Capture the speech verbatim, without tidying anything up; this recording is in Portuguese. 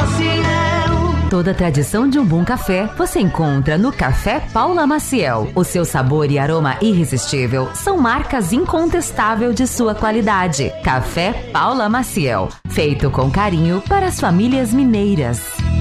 Maciel. Toda a tradição de um bom café você encontra no Café Paula Maciel. O seu sabor e aroma irresistível são marcas incontestáveis de sua qualidade. Café Paula Maciel, feito com carinho para as famílias mineiras.